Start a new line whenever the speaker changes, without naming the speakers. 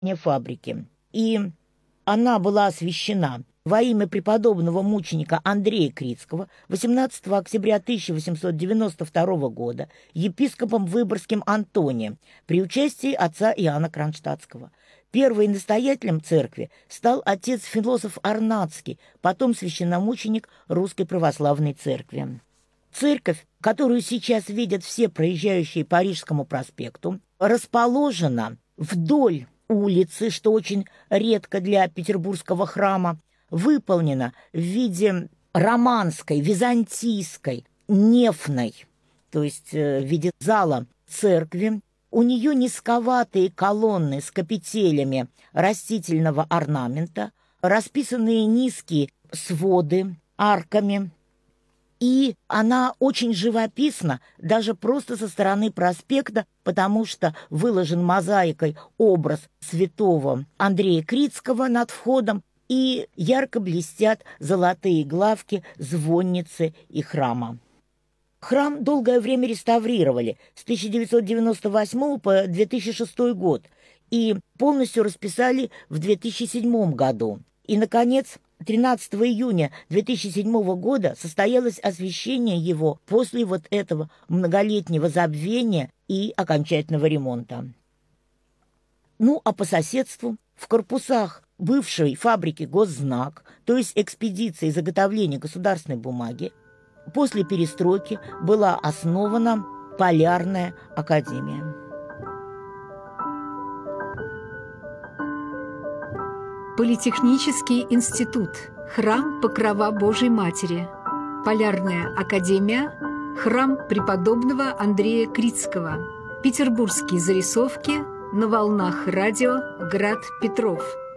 фабрики. И она была освящена во имя преподобного мученика Андрея Крицкого 18 октября 1892 года епископом Выборгским Антонием при участии отца Иоанна Кронштадтского. Первым настоятелем церкви стал отец-философ Арнацкий, потом священномученик Русской Православной Церкви. Церковь, которую сейчас видят все проезжающие по Рижскому проспекту, расположена вдоль улицы, что очень редко для петербургского храма, выполнена в виде романской, византийской, нефной, то есть в виде зала церкви. У нее низковатые колонны с капителями растительного орнамента, расписанные низкие своды арками. И она очень живописна, даже просто со стороны проспекта, потому что выложен мозаикой образ святого Андрея Крицкого над входом, и ярко блестят золотые главки звонницы и храма. Храм долгое время реставрировали с 1998 по 2006 год и полностью расписали в 2007 году. И, наконец, 13 июня 2007 года состоялось освящение его после вот этого многолетнего забвения и окончательного ремонта. Ну, а по соседству, в корпусах бывшей фабрики «Госзнак», то есть экспедиции заготовления государственной бумаги, после перестройки была основана Полярная академия.
Политехнический институт, храм Покрова Божией Матери, Полярная академия, храм преподобного Андрея Крицкого, петербургские зарисовки на волнах радио «Град Петров».